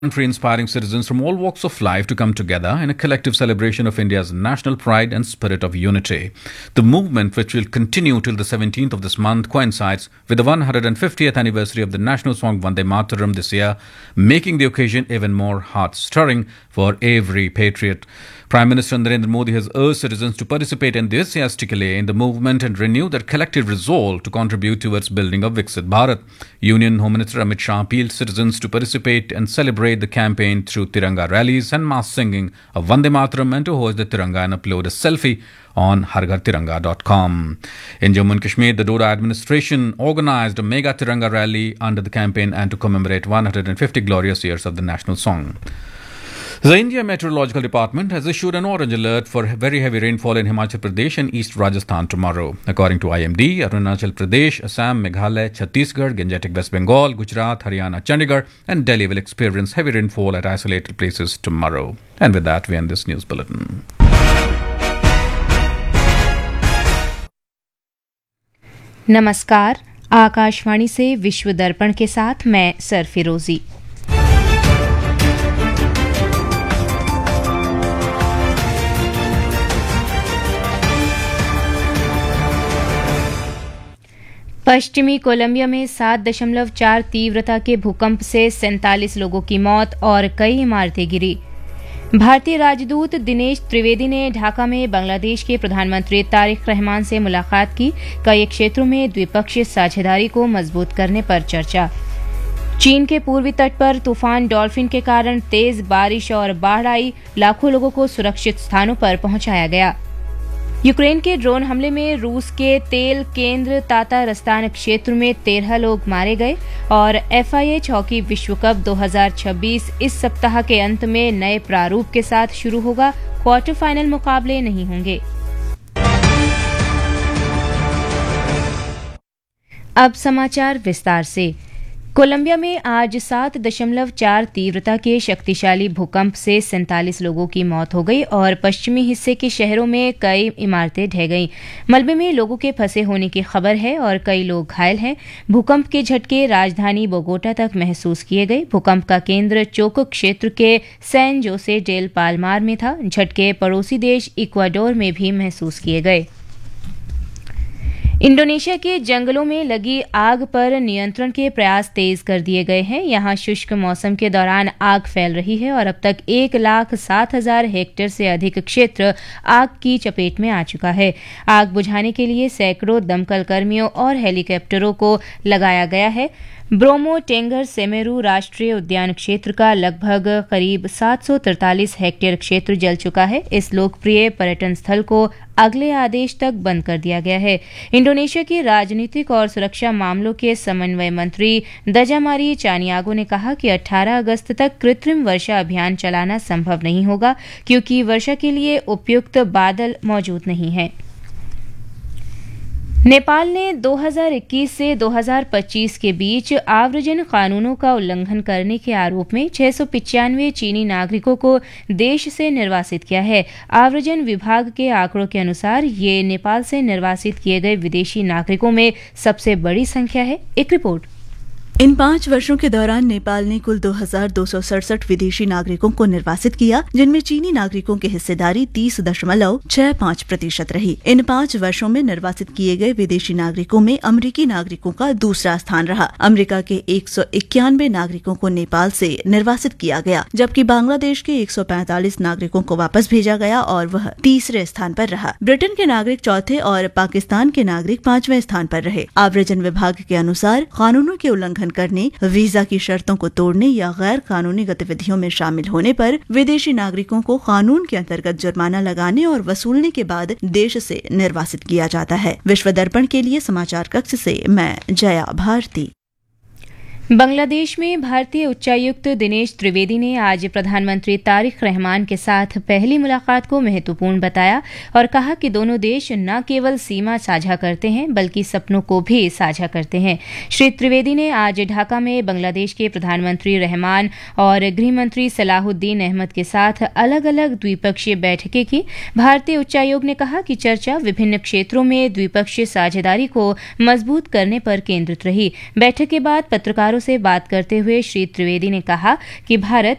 Country inspiring citizens from all walks of life to come together in a collective celebration of India's national pride and spirit of unity. The movement, which will continue till the 17th of this month, coincides with the 150th anniversary of the national song Vande Mataram this year, making the occasion even more heart-stirring for every patriot. Prime Minister Narendra Modi has urged citizens to participate enthusiastically in the movement and renew their collective resolve to contribute towards building a Viksit Bharat. Union Home Minister Amit Shah appealed citizens to participate and celebrate the campaign through Tiranga rallies and mass singing of Vande Mataram and to hoist the Tiranga and upload a selfie on harghartiranga.com. In Jammu and Kashmir, the Doda administration organized a mega Tiranga rally under the campaign and to commemorate 150 glorious years of the national song. The India Meteorological Department has issued an orange alert for very heavy rainfall in Himachal Pradesh and East Rajasthan tomorrow. According to IMD, Arunachal Pradesh, Assam, Meghalaya, Chhattisgarh, Gangetic West Bengal, Gujarat, Haryana, Chandigarh and Delhi will experience heavy rainfall at isolated places tomorrow. And with that, we end this news bulletin. नमस्कार, आकाशवाणी से विश्व दर्पण के साथ मैं sir फिरोजी। पश्चिमी Colombia में 7.4 तीव्रता के भूकंप से 47 लोगों की मौत और कई इमारतें गिरी। भारतीय राजदूत दिनेश त्रिवेदी ने ढाका में बांग्लादेश के प्रधानमंत्री तारिक रहमान से मुलाकात की। कई क्षेत्रों में द्विपक्षीय साझेदारी को मजबूत करने पर चर्चा। चीन के पूर्वी तट पर तूफान डॉल्फिन के कारण तेज बारिश और बाढ़ आई, लाखों लोगों को सुरक्षित स्थानों पर पहुंचाया गया। यूक्रेन के ड्रोन हमले में रूस के तेल केंद्र तातारस्तान क्षेत्र में 13 लोग मारे गए और FIH हॉकी विश्व कप 2026 इस सप्ताह के अंत में नए प्रारूप के साथ शुरू होगा। क्वार्टर फाइनल मुकाबले नहीं होंगे। अब समाचार विस्तार से। कोलंबिया में आज 7.4 तीव्रता के शक्तिशाली भूकंप से 47 लोगों की मौत हो गई और पश्चिमी हिस्से के शहरों में कई इमारतें ढह गईं। मलबे में लोगों के फंसे होने की खबर है और कई लोग घायल हैं। भूकंप के झटके राजधानी बोगोटा तक महसूस किए गए। भूकंप का केंद्र चोको क्षेत्र के सैन जोसे डेल पाल्मार में था। झटके पड़ोसी देश इक्वाडोर में भी महसूस किए गए। इंडोनेशिया के जंगलों में लगी आग पर नियंत्रण के प्रयास तेज कर दिए गए हैं। यहां शुष्क मौसम के दौरान आग फैल रही है और अब तक 1,07,000 हेक्टेयर से अधिक क्षेत्र आग की चपेट में आ चुका है। आग बुझाने के लिए सैकड़ों दमकल कर्मियों और हेलीकॉप्टरों को लगाया गया है। ब्रोमो टेंगर सेमेरू राष्ट्रीय उद्यान क्षेत्र का लगभग करीब 743 हेक्टेयर क्षेत्र जल चुका है। इस लोकप्रिय पर्यटन स्थल को अगले आदेश तक बंद कर दिया गया है। इंडोनेशिया के राजनीतिक और सुरक्षा मामलों के समन्वय मंत्री दजामारी चानियागो ने कहा कि 18 अगस्त तक कृत्रिम वर्षा अभियान चलाना संभव नहीं होगा क्योंकि वर्षा के लिए उपयुक्त बादल मौजूद नहीं हैं। नेपाल ने 2021 से 2025 के बीच आव्रजन कानूनों का उल्लंघन करने के आरोप में 695 चीनी नागरिकों को देश से निर्वासित किया है। आव्रजन विभाग के आंकड़ों के अनुसार ये नेपाल से निर्वासित किए गए विदेशी नागरिकों में सबसे बड़ी संख्या है। एक रिपोर्ट। इन 5 वर्षों के दौरान नेपाल ने कुल 2,267 विदेशी नागरिकों को निर्वासित किया, जिनमें चीनी नागरिकों की हिस्सेदारी 30.65% रही। इन 5 वर्षों में निर्वासित किए गए विदेशी नागरिकों में अमेरिकी नागरिकों का दूसरा स्थान रहा। अमेरिका के 191 नागरिकों को नेपाल से निर्वासित किया गया, जबकि बांग्लादेश के 145 नागरिकों को वापस भेजा गया और वह तीसरे स्थान पर रहा। ब्रिटेन के नागरिक चौथे और पाकिस्तान के नागरिक 5वें स्थान पर रहे। आव्रजन विभाग के अनुसार कानूनों के उल्लंघन करने, वीजा की शर्तों को तोड़ने या गैर कानूनी गतिविधियों में शामिल होने पर विदेशी नागरिकों को कानून के अंतर्गत जुर्माना लगाने और वसूलने के बाद देश से निर्वासित किया जाता है। विश्व दर्पण के लिए समाचार कक्ष से मैं जया भारती। बांग्लादेश में भारतीय उच्चायुक्त दिनेश त्रिवेदी ने आज प्रधानमंत्री तारिक रहमान के साथ पहली मुलाकात को महत्वपूर्ण बताया और कहा कि दोनों देश न केवल सीमा साझा करते हैं बल्कि सपनों को भी साझा करते हैं। श्री त्रिवेदी ने आज ढाका में बांग्लादेश के प्रधानमंत्री रहमान और गृहमंत्री सलाहुद्दीन अहमद के साथ अलग अलग द्विपक्षीय बैठकें की। भारतीय उच्चायोग ने कहा कि चर्चा विभिन्न क्षेत्रों में द्विपक्षीय साझेदारी को मजबूत करने पर केंद्रित रही। बैठक के बाद पत्रकारों से बात करते हुए श्री त्रिवेदी ने कहा कि भारत